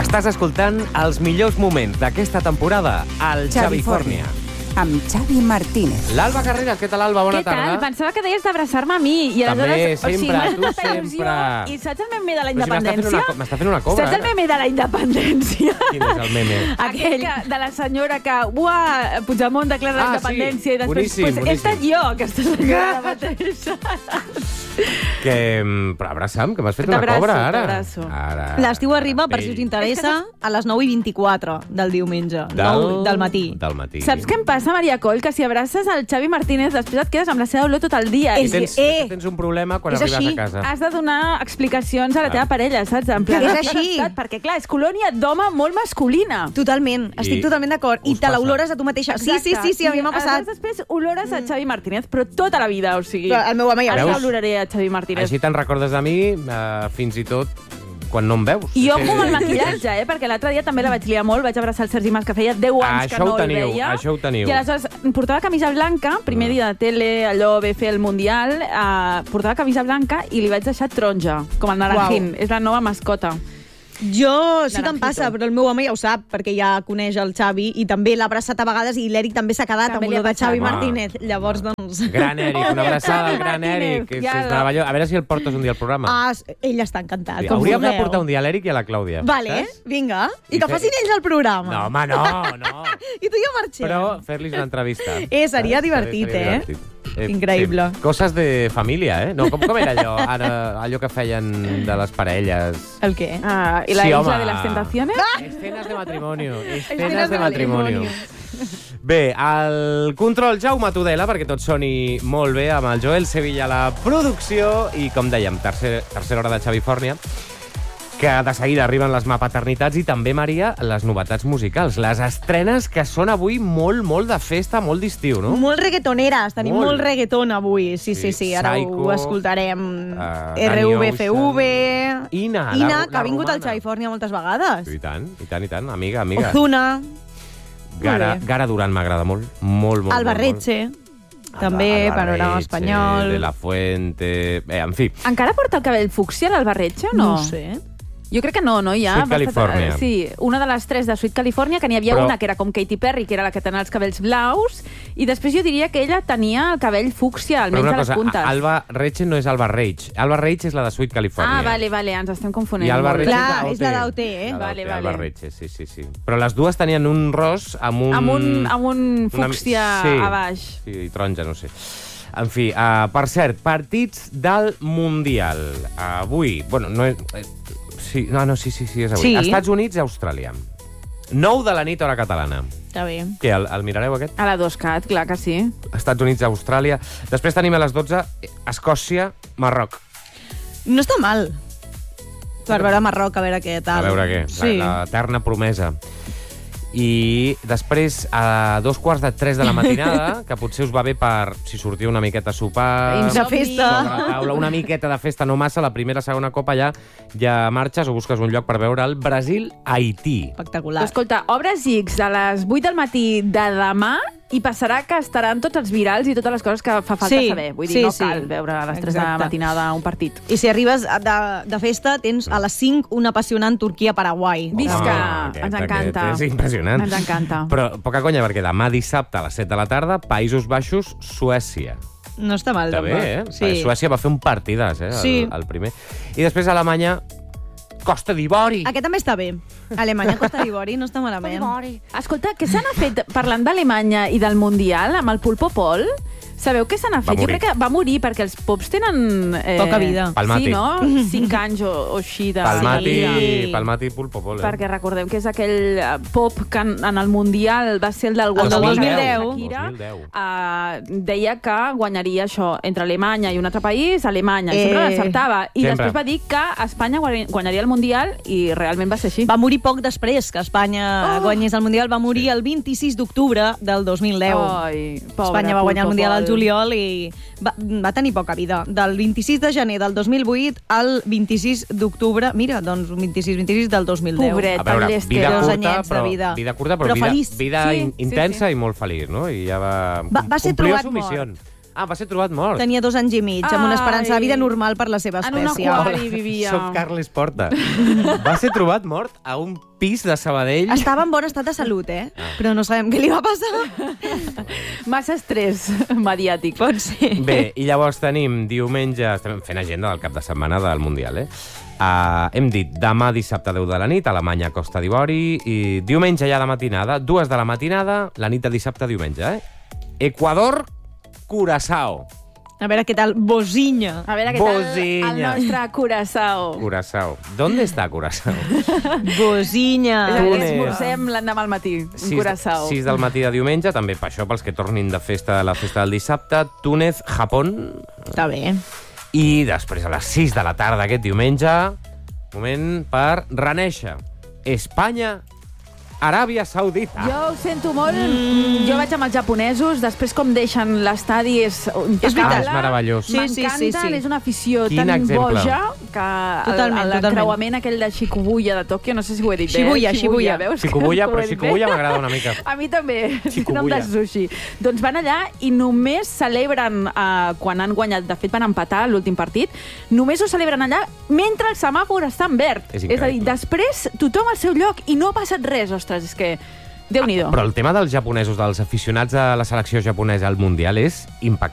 Estàs escoltant els millors moments d'aquesta temporada al Xavifòrnia. Amb Xavi Martínez. L'Alba Carrera, què tal, Alba? Bona tarda. Què tal? Pensava que deies d'abraçar-me a mi. I també, sempre, m'ha tu fet il·lusió. sempre. I saps el meme de la Però si independència? m'està fent una cobra, Saps el meme de la independència? Quin és el meme? Aquell de la senyora que, Puigdemont declara la independència i després, boníssim, he estat jo, aquesta senyora mateixa. Però abraça'm, que m'has fet una cobra, ara. T'abraço. L'estiu arriba, per si us interessa, a les 9:24 del diumenge. Del matí. Del matí. Saps què em passa, Maria Coll? Que si abraces el Xavi Martínez, després et quedes amb la seva olor tot el dia. I tens un problema quan arribes a casa. Has de donar explicacions a la teva parella, saps? En plan, és així. Perquè, clar, és colònia d'home molt masculina. Totalment, estic totalment d'acord. I te l'olores a tu mateixa. Sí, a mi m'ha passat. I després olores a Xavi Martínez, però tota la vida, o sigui... Però el meu home ja ara oloraré a Xavi Martínez. Així te'n recordes de mi, fins i tot quan no em veus. I ojo amb el maquillatge, perquè l'altre dia també la vaig liar molt, vaig abraçar el Sergi Mas, que feia 10 anys que no el veia. Això ho teniu. I aleshores portava camisa blanca, primer dia de tele, allò, ve fer el Mundial, portava camisa blanca i li vaig deixar taronja, com el naranjín. És la nova mascota. Jo sí que em passa, però el meu home ja ho sap, perquè ja coneix el Xavi i també l'ha abraçat a vegades i l'Eric també s'ha quedat amb olor de Xavi Martínez. Llavors, doncs... Gran Eric, una abraçada al gran Eric. A veure si el portes un dia al programa. Ell està encantat. Hauríem de portar un dia a l'Eric i a la Clàudia. Vale, vinga. I que facin ells el programa. No, home, no. I tu ja marxem. Però fer-los una entrevista. Seria divertit, Increïble. Coses de família, eh? No, com era allò que feien de les parelles? El què? ¿Y la isla de las tentaciones? Escenes de matrimonio. Escenes de matrimonio. Bé, el control Jaume Tudela, perquè tot soni molt bé, amb el Joel Sevilla a la producció i, com dèiem, tercera hora de Xavifòrnia, que de seguida arriben les mapaternitats i també, Maria, les novetats musicals. Les estrenes que són avui molt de festa, molt d'estiu, no? Molt reggaetoneres, tenim molt reggaeton avui. Sí, ara ho escoltarem. RVFV... Ina, que ha vingut al Xavifòrnia moltes vegades. I tant, amiga. Ozuna. Gara Duran m'agrada molt. Alba Reche. També, Panorama Espanyol. De la Fuente... en fi. Encara porta el cabell fúcsia, l'Alba Reche, o no? No ho sé. Jo crec que no, ja. Sweet California. Sí, una de les 3 de Sweet California, que n'hi havia una que era com Katy Perry, que era la que tenia els cabells blaus, i després jo diria que ella tenia el cabell fúcsia, almenys a les puntes. Alba Reche no és Alba Reich. Alba Reich és la de Sweet California. Vale, ens estem confonent. I Alba Reche és la d'OT, Vale. Alba Reche, sí. Però les dues tenien un ros amb un fúcsia a baix. Sí, i taronja, no sé. En fi, per cert, partits del Mundial. Avui, no és... Sí, és avui. Estats Units i Austràlia. 9 de la nit, hora catalana. Està bé. Què, el mirareu, aquest? A la 2CAT, clar que sí. Estats Units i Austràlia. Després tenim a les 12 Escòcia, Marroc. No està mal. Per veure Marroc, a veure què tal. A veure què, l'eterna promesa. I després, a 2:45 de la matinada, que potser us va bé per si sortiu una miqueta a sopar... De festa. Taula, una miqueta de festa, no massa, la primera, segona copa ja marxes o busques un lloc per veure el Brasil-Haití. Espectacular. Escolta, obres X a les 8 del matí de demà i passarà que estaran tots els virals i totes les coses que fa falta saber. Vull dir, no cal veure a les 3 de la matinada un partit. I si arribes de festa, tens a les 5 un apassionant Turquia-Paraguai. Visca! Ens encanta. És impressionant. Ens encanta. Però poca conya, perquè demà dissabte a les 7 de la tarda, Països Baixos, Suècia. No està mal, Està bé, Sí. Suècia va fer un partidàs, el primer. I després Alemanya, Costa d'Ivori. Aquest també està bé. Alemanya, Costa d'Ivori, no està malament. Escolta, què se n'ha fet parlant d'Alemanya i del Mundial amb el Pulpo Pol? Sabeu què se n'ha fet? Jo crec que va morir perquè els pops tenen... poca vida. Palmati. Sí, no? 5 anys o així de... Palmati Pulpo Pol. Perquè recordem que és aquell pop que en el Mundial va ser el del 2010. Deia que guanyaria això entre Alemanya i un altre país, Alemanya, i sempre l'encertava. I després va dir que Espanya guanyaria el Mundial i realment va ser així. Va morir poc després que Espanya guanyés el Mundial. Va morir el 26 d'octubre del 2010. Espanya va guanyar el Mundial al juliol i va tenir poca vida. Del 26 de gener del 2008 al 26 d'octubre, mira, doncs 26 del 2010. Pobret, a veure, vida curta, però feliç. Vida intensa i molt feliç, no? I ja va ser complir trobat su missió. Ah, va ser trobat mort. Tenia 2 anys i mig, amb una esperança de vida normal per la seva espècie. En un aquari vivia. Soc Carles Porta. Va ser trobat mort a un pis de Sabadell. Estava en bon estat de salut, però no sabem què li va passar. Massa estrès mediàtic. Pot ser. Bé, i llavors tenim diumenge... Estem fent agenda del cap de setmana del Mundial, hem dit demà dissabte 10 de la nit, Alemanya, Costa d'Ivori, i diumenge ja de matinada, 2 de la matinada, la nit de dissabte diumenge, Equador, Curaçao. A veure què tal, Bosinya. A veure què tal el nostre Curaçao. Curaçao. ¿Dónde está Curaçao? Bosinya. Esmorzem l'endemà al matí, Curaçao. 6 del matí de diumenge, també per això, pels que tornin de festa la festa del dissabte, Túnez, Japó. Està bé. I després, a les 6 de la tarda aquest diumenge, moment per renéixer. Espanya, Aràbia Saudita. Jo ho sento molt. Jo vaig amb els japonesos, després com deixen l'estadi és impecable. És meravellós. M'encanten, és una afició tan boja que l'encreuament aquell de Shibuya de Tòquio, no sé si ho he dit bé. Shibuya, veus? Shibuya, però Shibuya m'agrada una mica. A mi també, nom de sushi. Doncs van allà i només celebren, quan han guanyat, de fet van empatar l'últim partit, només ho celebren allà mentre el semàfor està en verd. És a dir, després tothom al seu lloc i no ha passat res, ostres, és que Déu-n'hi-do. Però el tema dels japonesos, dels aficionats a la selecció japonesa al Mundial és impecable.